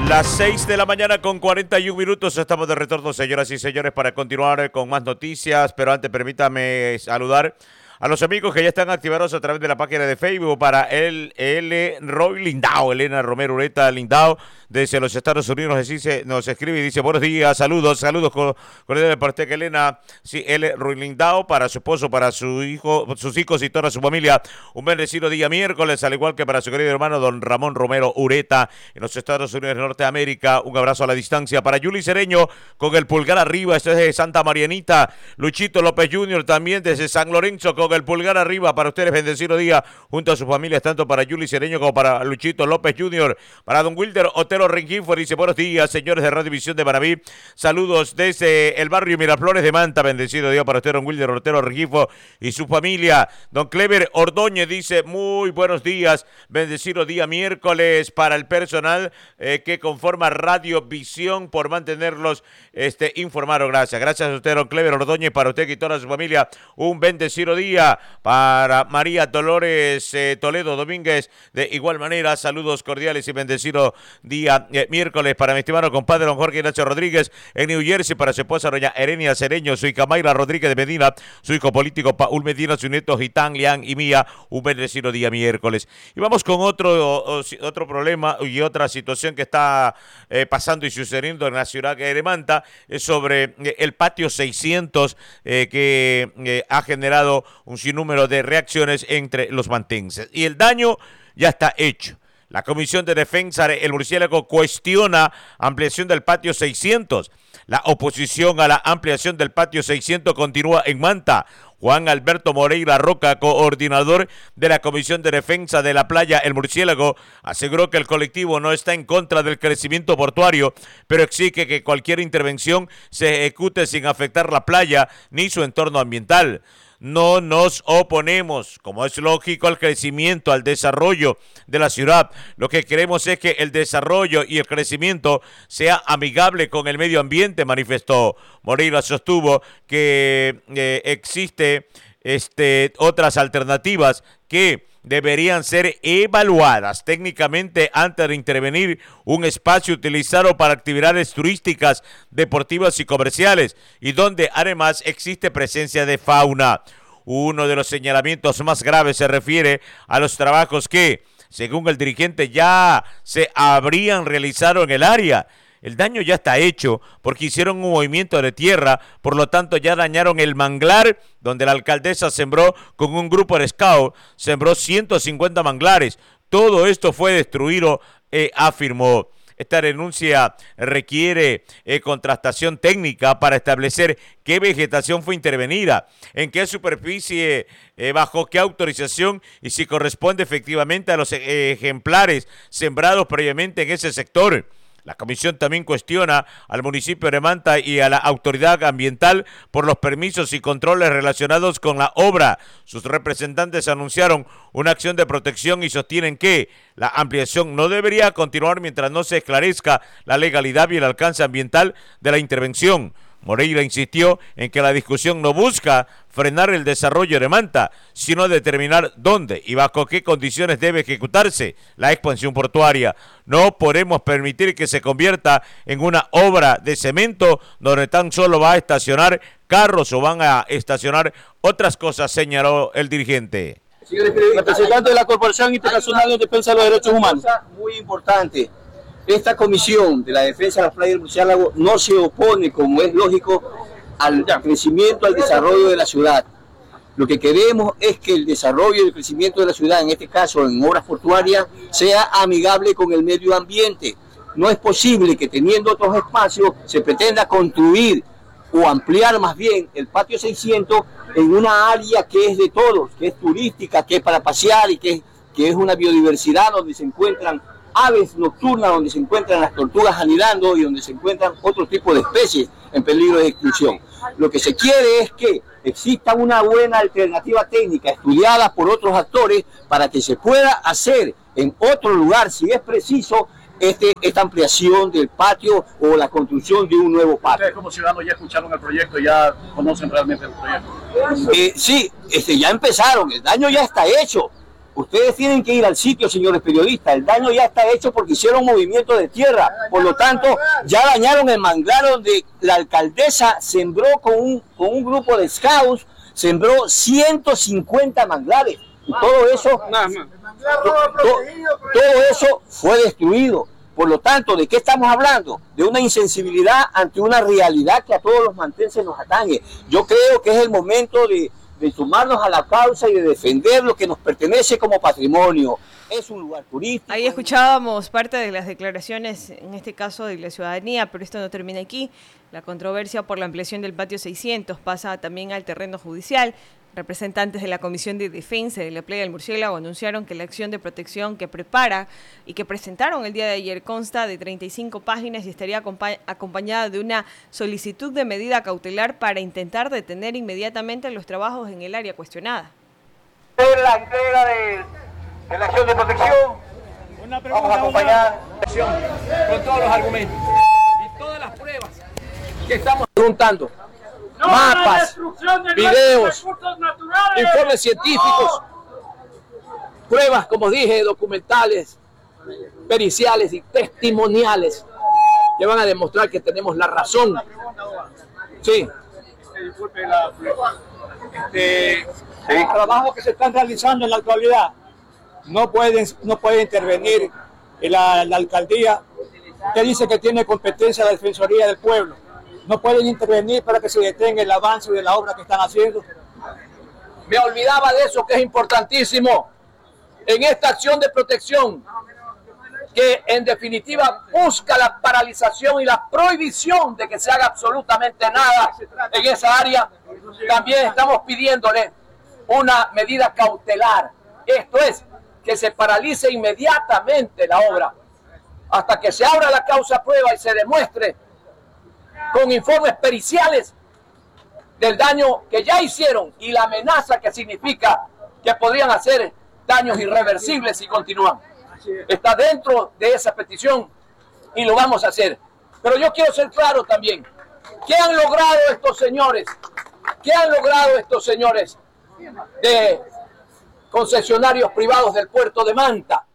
Las 6 de la mañana con 41 minutos, estamos de retorno, señoras y señores, para continuar con más noticias, pero antes permítame saludar a los amigos que ya están activados a través de la página de Facebook para Roy Lindao, Elena Romero Ureta Lindao, desde los Estados Unidos nos escribe y dice: buenos días, saludos cordiales para usted, Elena. Sí, Roy Lindao, para su esposo, para su hijo, sus hijos y toda su familia, un bendecido día miércoles, al igual que para su querido hermano don Ramón Romero Ureta en los Estados Unidos de Norteamérica. Un abrazo a la distancia para Yuli Cereño con el pulgar arriba, esto es de Santa Marianita. Luchito López Jr. también desde San Lorenzo con el pulgar arriba para ustedes, bendecido día junto a sus familias, tanto para Yuli Cereño como para Luchito López Jr. Para don Wilder Otero Rengifo, dice: buenos días, señores de Radio Visión de Manaví, saludos desde el barrio Miraflores de Manta, bendecido día para usted, don Wilder Otero Rengifo y su familia. Don Clever Ordóñez dice: muy buenos días, bendecido día miércoles para el personal que conforma Radio Visión por mantenerlos informados. Gracias a usted, don Clever Ordóñez, para usted y toda su familia, un bendecido día. Para María Dolores Toledo Domínguez, de igual manera, saludos cordiales y bendecido día miércoles para mi estimado compadre don Jorge Ignacio Rodríguez en New Jersey, para su esposa doña Erenia Cereño, su hija Mayra Rodríguez de Medina, su hijo político Paul Medina, su nieto Gitán, Lian y Mía, un bendecido día miércoles. Y vamos con otro problema y otra situación que está pasando y sucediendo en la ciudad de Manta, es sobre el patio 600 que ha generado un sinnúmero de reacciones entre los mantenses. Y el daño ya está hecho. La Comisión de Defensa del Murciélago cuestiona ampliación del patio 600. La oposición a la ampliación del patio 600 continúa en Manta. Juan Alberto Moreira Roca, coordinador de la Comisión de Defensa de la Playa El Murciélago, aseguró que el colectivo no está en contra del crecimiento portuario, pero exige que cualquier intervención se ejecute sin afectar la playa ni su entorno ambiental. No nos oponemos, como es lógico, al crecimiento, al desarrollo de la ciudad. Lo que queremos es que el desarrollo y el crecimiento sea amigable con el medio ambiente, manifestó. Moreira sostuvo que existe otras alternativas que deberían ser evaluadas técnicamente antes de intervenir un espacio utilizado para actividades turísticas, deportivas y comerciales, y donde además existe presencia de fauna. Uno de los señalamientos más graves se refiere a los trabajos que, según el dirigente, ya se habrían realizado en el área. El daño ya está hecho porque hicieron un movimiento de tierra, por lo tanto ya dañaron el manglar donde la alcaldesa sembró con un grupo de scout, sembró 150 manglares. Todo esto fue destruido, afirmó. Esta denuncia requiere contrastación técnica para establecer qué vegetación fue intervenida, en qué superficie, bajo qué autorización y si corresponde efectivamente a los ejemplares sembrados previamente en ese sector. La comisión también cuestiona al municipio de Manta y a la autoridad ambiental por los permisos y controles relacionados con la obra. Sus representantes anunciaron una acción de protección y sostienen que la ampliación no debería continuar mientras no se esclarezca la legalidad y el alcance ambiental de la intervención. Moreira insistió en que la discusión no busca frenar el desarrollo de Manta, sino determinar dónde y bajo qué condiciones debe ejecutarse la expansión portuaria. No podemos permitir que se convierta en una obra de cemento donde tan solo va a estacionar carros o van a estacionar otras cosas, señaló el dirigente. Representante de la Corporación Internacional de Defensa de los Derechos Humanos. Muy importante. Esta comisión de la defensa de la playa del Murciélago no se opone, como es lógico, al crecimiento, al desarrollo de la ciudad. Lo que queremos es que el desarrollo y el crecimiento de la ciudad, en este caso en obras portuarias, sea amigable con el medio ambiente. No es posible que teniendo otros espacios se pretenda construir o ampliar más bien el patio 600 en una área que es de todos, que es turística, que es para pasear y que es una biodiversidad donde se encuentran aves nocturnas, donde se encuentran las tortugas anidando y donde se encuentran otro tipo de especies en peligro de extinción. Lo que se quiere es que exista una buena alternativa técnica estudiada por otros actores para que se pueda hacer en otro lugar, si es preciso, esta ampliación del patio o la construcción de un nuevo patio. Ustedes como ciudadanos ya escucharon el proyecto, ya conocen realmente el proyecto. Sí, ya empezaron, el daño ya está hecho. Ustedes tienen que ir al sitio, señores periodistas. El daño ya está hecho porque hicieron movimiento de tierra. Por lo tanto, ya dañaron el manglar donde la alcaldesa sembró con un grupo de scouts, sembró 150 manglares. Y todo eso, todo eso fue destruido. Por lo tanto, ¿de qué estamos hablando? De una insensibilidad ante una realidad que a todos los mantenses nos atañe. Yo creo que es el momento de sumarnos a la causa y de defender lo que nos pertenece como patrimonio. Es un lugar turístico. Ahí escuchábamos parte de las declaraciones, en este caso de la ciudadanía, pero esto no termina aquí. La controversia por la ampliación del patio 600 pasa también al terreno judicial. Representantes de la Comisión de Defensa de la Playa del Murciélago anunciaron que la acción de protección que prepara y que presentaron el día de ayer consta de 35 páginas y estaría acompañada de una solicitud de medida cautelar para intentar detener inmediatamente los trabajos en el área cuestionada. La entrega de la acción de protección, vamos a acompañar con todos los argumentos y todas las pruebas que estamos juntando. Mapas, videos, informes científicos, pruebas, como dije, documentales, periciales y testimoniales que van a demostrar que tenemos la razón. Sí. Los trabajos que se están realizando en la actualidad no puede intervenir la alcaldía, que dice que tiene competencia la Defensoría del Pueblo. No pueden intervenir para que se detenga el avance de la obra que están haciendo. Me olvidaba de eso, que es importantísimo. En esta acción de protección, que en definitiva busca la paralización y la prohibición de que se haga absolutamente nada en esa área, también estamos pidiéndole una medida cautelar. Esto es, que se paralice inmediatamente la obra hasta que se abra la causa prueba y se demuestre con informes periciales del daño que ya hicieron y la amenaza que significa que podrían hacer daños irreversibles si continúan. Está dentro de esa petición y lo vamos a hacer. Pero yo quiero ser claro también. ¿Qué han logrado estos señores? ¿Qué han logrado estos señores de concesionarios privados del puerto de Manta?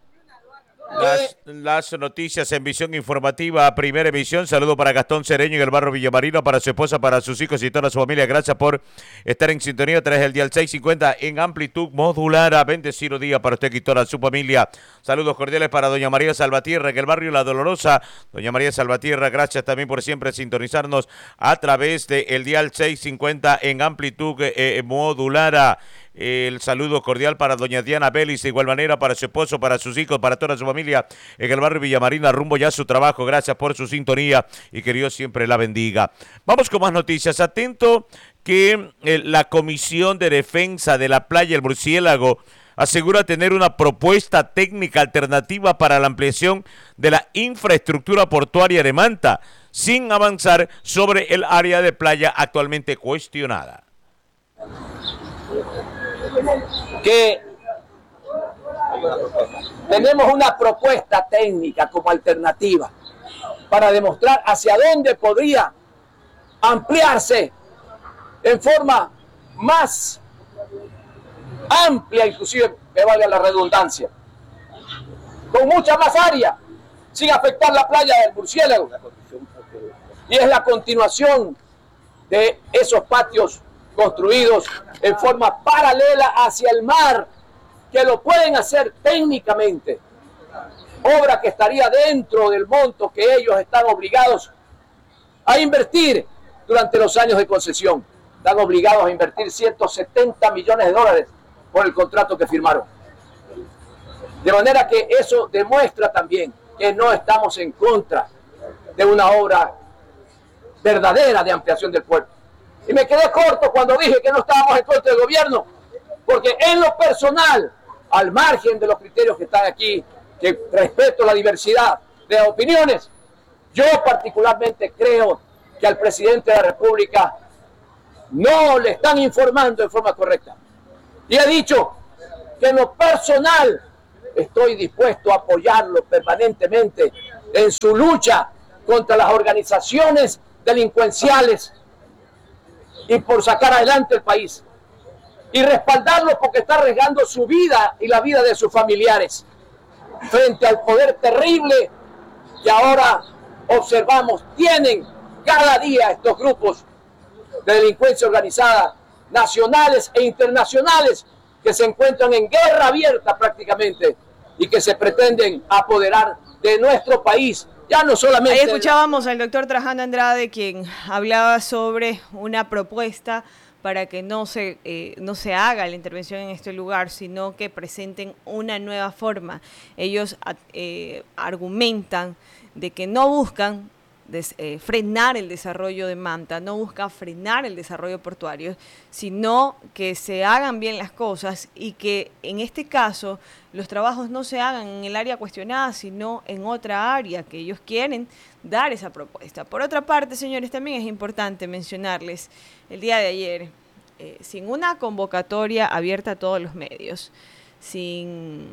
Las noticias en visión informativa, primera emisión. Saludo para Gastón Cereño en el barrio Villamarino, para su esposa, para sus hijos y toda su familia. Gracias por estar en sintonía. Traes el dial 650 en amplitud modulada. Bendecido día para usted y toda su familia. Saludos cordiales para doña María Salvatierra en el barrio La Dolorosa. Doña María Salvatierra, gracias también por siempre sintonizarnos a través del dial 650 en amplitud modulada. El saludo cordial para doña Diana Vélez, de igual manera para su esposo, para sus hijos, para toda su familia en el barrio Villamarina, rumbo ya a su trabajo. Gracias por su sintonía y que Dios siempre la bendiga. Vamos con más noticias. Atento que la Comisión de Defensa de la Playa del Murciélago asegura tener una propuesta técnica alternativa para la ampliación de la infraestructura portuaria de Manta, sin avanzar sobre el área de playa actualmente cuestionada. Que tenemos una propuesta técnica como alternativa para demostrar hacia dónde podría ampliarse en forma más amplia, inclusive me valga la redundancia, con mucha más área, sin afectar la playa del Murciélago. Y es la continuación de esos patios construidos en forma paralela hacia el mar, que lo pueden hacer técnicamente. Obra que estaría dentro del monto que ellos están obligados a invertir durante los años de concesión. Están obligados a invertir 170 millones de dólares por el contrato que firmaron. De manera que eso demuestra también que no estamos en contra de una obra verdadera de ampliación del puerto. Y me quedé corto cuando dije que no estábamos en contra del gobierno, porque en lo personal, al margen de los criterios que están aquí, que respeto la diversidad de opiniones, yo particularmente creo que al presidente de la República no le están informando en forma correcta. Y he dicho que en lo personal estoy dispuesto a apoyarlo permanentemente en su lucha contra las organizaciones delincuenciales y por sacar adelante el país. y respaldarlo porque está arriesgando su vida y la vida de sus familiares frente al poder terrible que ahora observamos. Tienen cada día estos grupos de delincuencia organizada, nacionales e internacionales, que se encuentran en guerra abierta prácticamente y que se pretenden apoderar de nuestro país. Ya no solamente... Ahí escuchábamos al doctor Trajano Andrade, quien hablaba sobre una propuesta para que no se haga la intervención en este lugar, sino que presenten una nueva forma. Ellos argumentan de que no buscan frenar el desarrollo de Manta, no busca frenar el desarrollo portuario, sino que se hagan bien las cosas y que en este caso los trabajos no se hagan en el área cuestionada, sino en otra área que ellos quieren dar esa propuesta. Por otra parte, señores, también es importante mencionarles el día de ayer, sin una convocatoria abierta a todos los medios, sin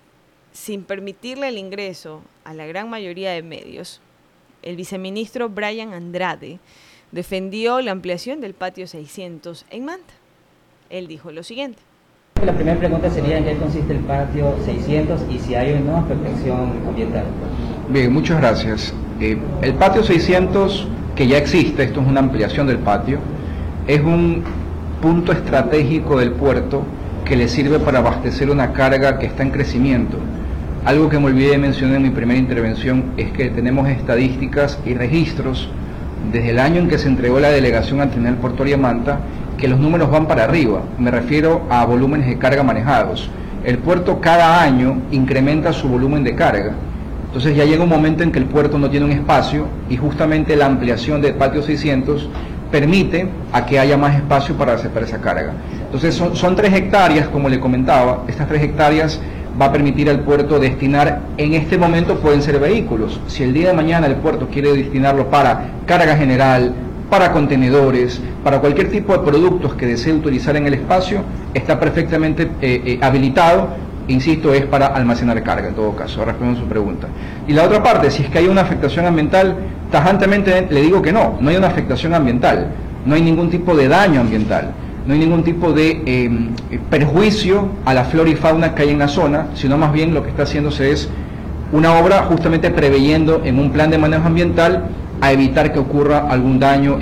permitirle el ingreso a la gran mayoría de medios, el viceministro Brian Andrade defendió la ampliación del patio 600 en Manta. Él dijo lo siguiente. La primera pregunta sería en qué consiste el patio 600 y si hay una afectación ambiental. Bien, muchas gracias. El patio 600, que ya existe, esto es una ampliación del patio, es un punto estratégico del puerto que le sirve para abastecer una carga que está en crecimiento. Algo que me olvidé de mencionar en mi primera intervención es que tenemos estadísticas y registros desde el año en que se entregó la delegación al Terminal Portuaria Manta, que los números van para arriba. Me refiero a volúmenes de carga manejados. El puerto cada año incrementa su volumen de carga. Entonces ya llega un momento en que el puerto no tiene un espacio y justamente la ampliación del patio 600 permite a que haya más espacio para aceptar esa carga. Entonces son 3 hectáreas, como le comentaba. Estas 3 hectáreas va a permitir al puerto destinar, en este momento pueden ser vehículos. Si el día de mañana el puerto quiere destinarlo para carga general, para contenedores, para cualquier tipo de productos que desee utilizar en el espacio, está perfectamente habilitado. Insisto, es para almacenar carga en todo caso, respondiendo a su pregunta. Y la otra parte, si es que hay una afectación ambiental, tajantemente le digo que no hay una afectación ambiental, no hay ningún tipo de daño ambiental. No hay ningún tipo de perjuicio a la flora y fauna que hay en la zona, sino más bien lo que está haciéndose es una obra justamente preveyendo en un plan de manejo ambiental a evitar que ocurra algún daño.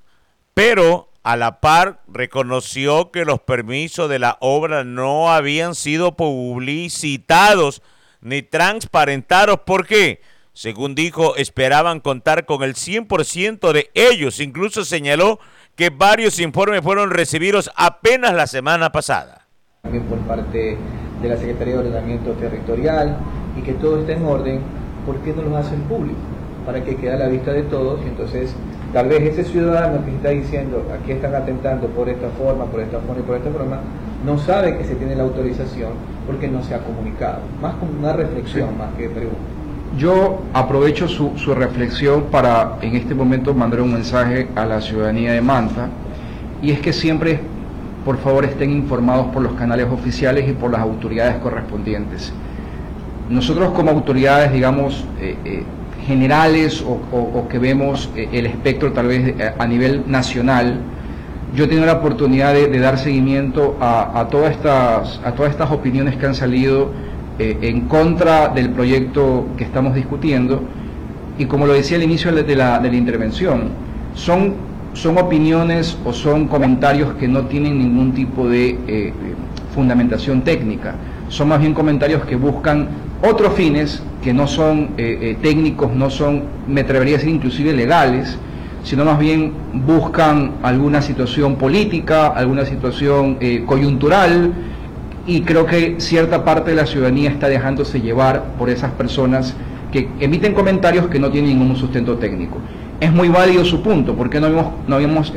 Pero a la par reconoció que los permisos de la obra no habían sido publicitados ni transparentados. ¿Por qué? Según dijo, esperaban contar con el 100% de ellos. Incluso señaló que varios informes fueron recibidos apenas la semana pasada. También por parte de la Secretaría de Ordenamiento Territorial y que todo esté en orden, ¿por qué no lo hacen público? Para que quede a la vista de todos y entonces tal vez ese ciudadano que está diciendo aquí están atentando por esta forma y por esta forma, no sabe que se tiene la autorización porque no se ha comunicado. Más como una reflexión, más que pregunta. Yo aprovecho su reflexión para en este momento mandar un mensaje a la ciudadanía de Manta, y es que siempre, por favor, estén informados por los canales oficiales y por las autoridades correspondientes. Nosotros como autoridades, digamos, generales o que vemos el espectro tal vez a nivel nacional, yo he tenido la oportunidad de dar seguimiento a todas estas opiniones que han salido en contra del proyecto que estamos discutiendo, y como lo decía al inicio de la intervención, son opiniones o son comentarios que no tienen ningún tipo de fundamentación técnica, son más bien comentarios que buscan otros fines que no son técnicos, no son, me atrevería a decir, inclusive legales, sino más bien buscan alguna situación política, alguna situación coyuntural. Y creo que cierta parte de la ciudadanía está dejándose llevar por esas personas que emiten comentarios que no tienen ningún sustento técnico. Es muy válido su punto, porque no habíamos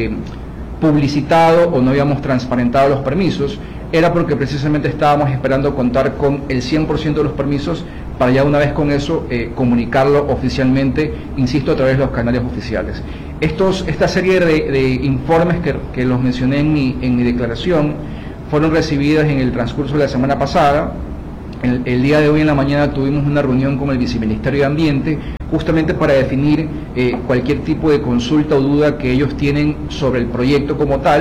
publicitado o no habíamos transparentado los permisos. Era porque precisamente estábamos esperando contar con el 100% de los permisos para ya una vez con eso comunicarlo oficialmente, insisto, a través de los canales oficiales. Esta serie de informes que los mencioné en mi declaración fueron recibidas en el transcurso de la semana pasada. El día de hoy en la mañana tuvimos una reunión con el Viceministerio de Ambiente justamente para definir cualquier tipo de consulta o duda que ellos tienen sobre el proyecto como tal,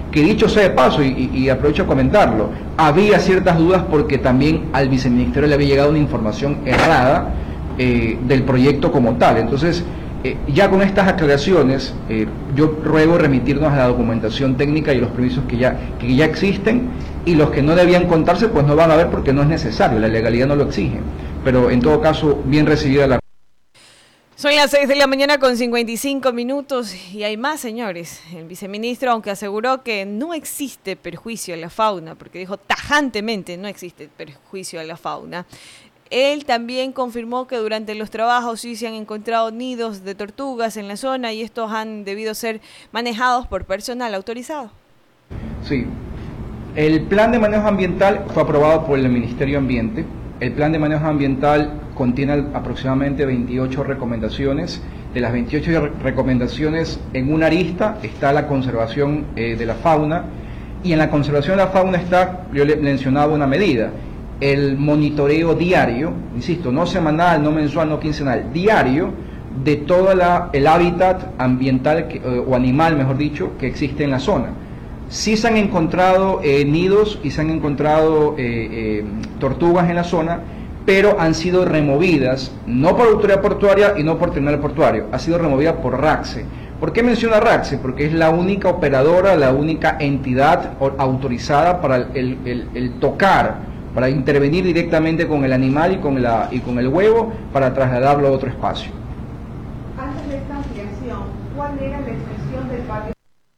que dicho sea de paso, y aprovecho a comentarlo, había ciertas dudas porque también al viceministerio le había llegado una información errada del proyecto como tal. Entonces, ya con estas aclaraciones, yo ruego remitirnos a la documentación técnica y los permisos que ya existen, y los que no debían contarse pues no van a ver porque no es necesario, la legalidad no lo exige, pero en todo caso bien recibida la... Son las 6 de la mañana con 55 minutos y hay más, señores. El viceministro, aunque aseguró que no existe perjuicio a la fauna, porque dijo tajantemente no existe perjuicio a la fauna, él también confirmó que durante los trabajos sí se han encontrado nidos de tortugas en la zona y estos han debido ser manejados por personal autorizado. Sí, el plan de manejo ambiental fue aprobado por el Ministerio de Ambiente. El plan de manejo ambiental contiene aproximadamente 28 recomendaciones. De las 28 recomendaciones, en una arista está la conservación de la fauna, y en la conservación de la fauna está, yo le mencionaba una medida, el monitoreo diario, insisto, no semanal, no mensual, no quincenal, diario, de todo el hábitat ambiental o animal, mejor dicho, que existe en la zona. Sí se han encontrado nidos y se han encontrado tortugas en la zona, pero han sido removidas, no por autoridad portuaria y no por terminal portuario, ha sido removida por RACSE. ¿Por qué menciona RACSE? Porque es la única operadora, la única entidad autorizada para el tocar, para intervenir directamente con el animal y con el huevo para trasladarlo a otro espacio. Antes de esta ampliación, ¿cuál era la extensión del patio?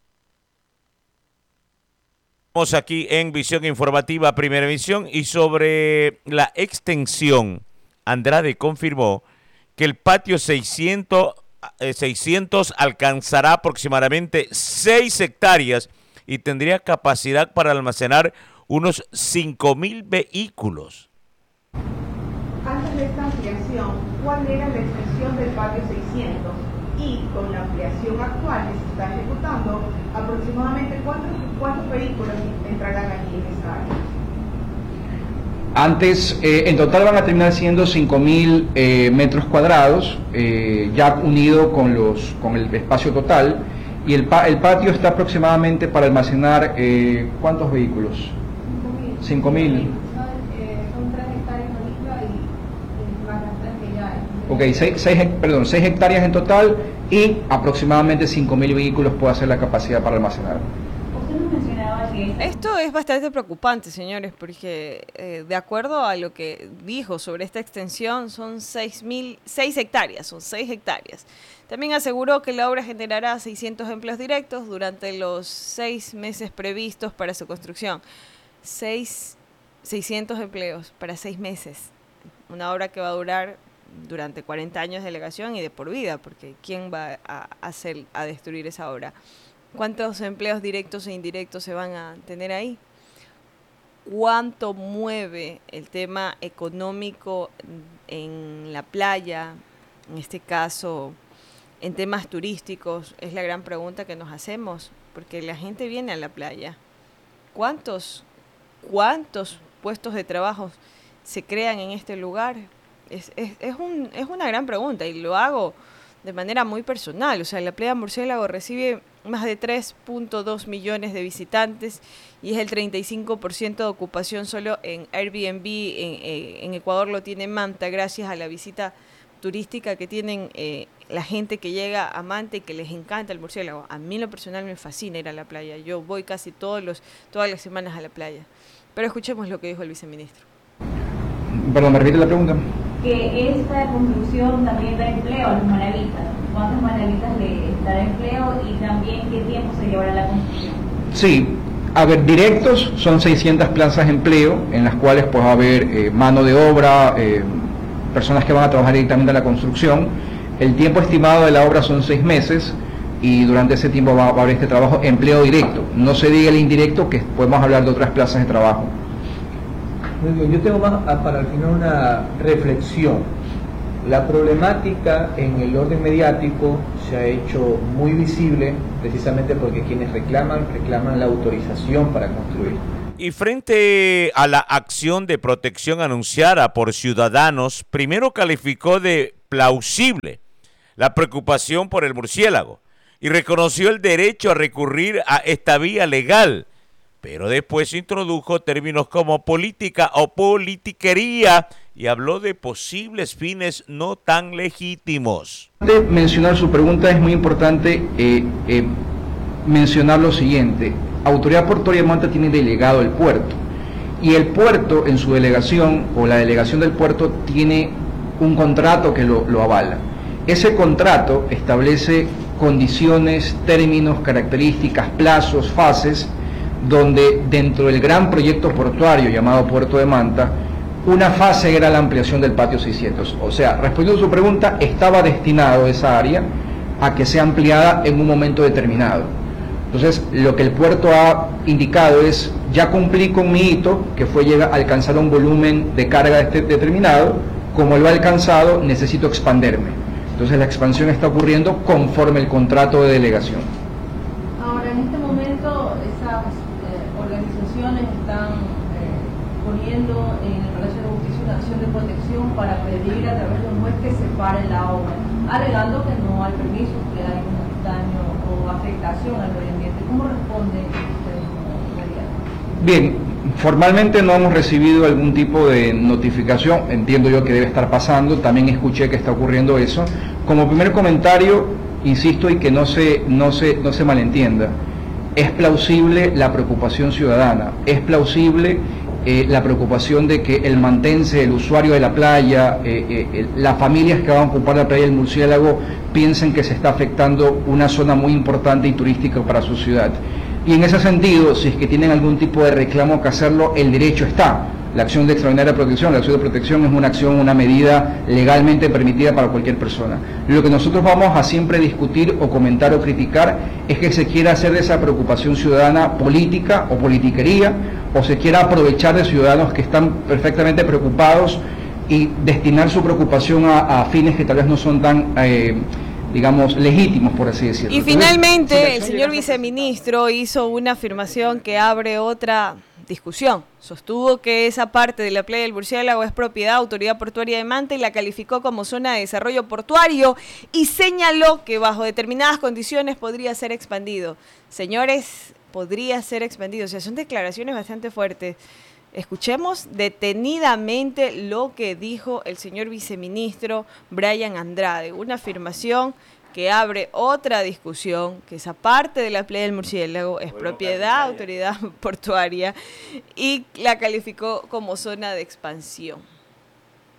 Estamos aquí en Visión Informativa, Primera Emisión, y sobre la extensión, Andrade confirmó que el patio 600 alcanzará aproximadamente 6 hectáreas y tendría capacidad para almacenar unos 5.000 vehículos. Antes de esta ampliación, ¿cuál era la extensión del patio 600? Y con la ampliación actual que se está ejecutando, aproximadamente ¿cuántos vehículos entrarán aquí en esa área? Antes, en total van a terminar siendo 5.000 metros cuadrados, ya unido con el espacio total, y el patio está aproximadamente para almacenar, ¿cuántos vehículos? 5.000. Son 3 hectáreas ahorita y más las 3 que ya hay. Ok, 6 hectáreas en total y aproximadamente 5.000 vehículos puede ser la capacidad para almacenar. Usted nos mencionaba que... Esto es bastante preocupante, señores, porque de acuerdo a lo que dijo sobre esta extensión, son 6 hectáreas, son 6 hectáreas. También aseguró que la obra generará 600 empleos directos durante los 6 meses previstos para su construcción. 600 empleos para 6 meses. Una obra que va a durar durante 40 años de delegación y de por vida, porque ¿quién va a destruir esa obra? ¿Cuántos empleos directos e indirectos se van a tener ahí? ¿Cuánto mueve el tema económico en la playa? En este caso, en temas turísticos, es la gran pregunta que nos hacemos, porque la gente viene a la playa. ¿Cuántos puestos de trabajo se crean en este lugar? Es una gran pregunta y lo hago de manera muy personal. O sea, la playa Murciélago recibe más de 3.2 millones de visitantes y es el 35% de ocupación solo en Airbnb. En Ecuador lo tiene Manta, gracias a la visita turística que tienen la gente que llega a Manta y que les encanta el murciélago. A mí en lo personal me fascina ir a la playa. Yo voy casi todas las semanas a la playa. Pero escuchemos lo que dijo el viceministro. Perdón, ¿me repite la pregunta? Que esta construcción también da empleo a los manavitas. ¿Cuántos manavitas le dará empleo y también qué tiempo se llevará la construcción? Sí, a ver, directos son 600 plazas de empleo, en las cuales pues va a haber mano de obra, personas que van a trabajar directamente en la construcción. El tiempo estimado de la obra son 6 meses y durante ese tiempo va a haber este trabajo, empleo directo. No se diga el indirecto, que podemos hablar de otras plazas de trabajo. Muy bien, yo tengo más para al final una reflexión. La problemática en el orden mediático se ha hecho muy visible precisamente porque quienes reclaman la autorización para construir. Y frente a la acción de protección anunciada por Ciudadanos, primero calificó de plausible la preocupación por el murciélago y reconoció el derecho a recurrir a esta vía legal, pero después introdujo términos como política o politiquería y habló de posibles fines no tan legítimos. Antes de mencionar su pregunta, es muy importante mencionar lo siguiente. Autoridad Portuaria de Manta tiene delegado el puerto, y el puerto en su delegación, o la delegación del puerto, tiene un contrato que lo avala. Ese contrato establece condiciones, términos, características, plazos, fases, donde dentro del gran proyecto portuario llamado Puerto de Manta, una fase era la ampliación del patio 600. O sea, respondiendo a su pregunta, estaba destinado esa área a que sea ampliada en un momento determinado. Entonces, lo que el puerto ha indicado es, ya cumplí con mi hito, que fue alcanzar un volumen de carga determinado, como lo he alcanzado, necesito expanderme. Entonces, la expansión está ocurriendo conforme el contrato de delegación. Ahora, en este momento, esas organizaciones están poniendo en el Palacio de Justicia una acción de protección para pedir a través de un juez que se pare la obra, alegando que no hay permiso, que hay un daño o afectación al medio ambiente. ¿Cómo responden ustedes como gobierno? Bien, formalmente no hemos recibido algún tipo de notificación, entiendo yo que debe estar pasando, también escuché que está ocurriendo eso. Como primer comentario, insisto, y que no se malentienda, es plausible la preocupación ciudadana, es plausible la preocupación de que el mantense, el usuario de la playa, las familias que van a ocupar la playa del Murciélago piensen que se está afectando una zona muy importante y turística para su ciudad. Y en ese sentido, si es que tienen algún tipo de reclamo que hacerlo, el derecho está. La acción de extraordinaria protección, la acción de protección es una acción, una medida legalmente permitida para cualquier persona. Lo que nosotros vamos a siempre discutir o comentar o criticar es que se quiera hacer de esa preocupación ciudadana política o politiquería, o se quiera aprovechar de ciudadanos que están perfectamente preocupados y destinar su preocupación a fines que tal vez no son tan digamos, legítimos, por así decirlo. Y finalmente, el señor viceministro hizo una afirmación que abre otra discusión. Sostuvo que esa parte de la playa del Murciélago es propiedad de Autoridad Portuaria de Manta y la calificó como zona de desarrollo portuario y señaló que bajo determinadas condiciones podría ser expandido. Señores, podría ser expandido. O sea, son declaraciones bastante fuertes. Escuchemos detenidamente lo que dijo el señor viceministro Brian Andrade, una afirmación que abre otra discusión, que esa parte de la playa del Murciélago es propiedad de Autoridad Portuaria y la calificó como zona de expansión.